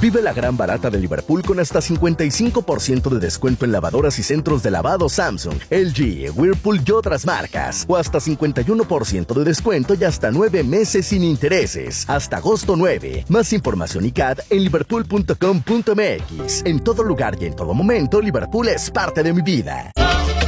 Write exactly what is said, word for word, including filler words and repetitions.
Vive la gran barata de Liverpool con hasta cincuenta y cinco por ciento de descuento en lavadoras y centros de lavado Samsung, L G, Whirlpool y otras marcas. O hasta cincuenta y uno por ciento de descuento y hasta nueve meses sin intereses. Hasta agosto nueve. Más información y C A D en liverpool punto com punto m x. En todo lugar y en todo momento, Liverpool es parte de mi vida.